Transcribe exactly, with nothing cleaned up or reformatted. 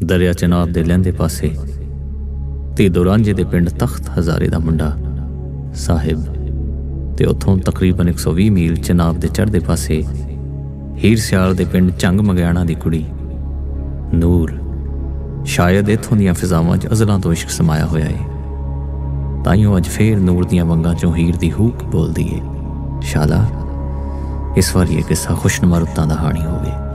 दरिया चनाब दे लਹਿੰਦੇ पासे ते दोरांझे दे पिंड तख्त हज़ारे दा मुंडा साहिब ते उत्थों तकरीबन एक सौ भी मील चनाब दे चढ़दे पासे हीर सियाल दे पिंड झंग मंगयाणा दी कुड़ी नूर। शायद इत्थों दियां फिजावां च अज़लां तो इश्क समाया होया है, ताइयों अज फेर नूर दियां वंगां चों हीर दी हूक बोलदी है। शाला इस बार ये किस्सा खुशनुमा रुत्तां दा हानी होवे।